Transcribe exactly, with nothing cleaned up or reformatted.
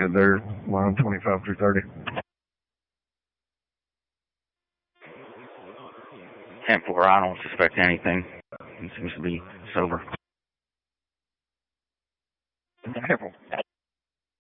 Good there, line twenty-five through thirty. ten four, I don't suspect anything. He seems to be sober.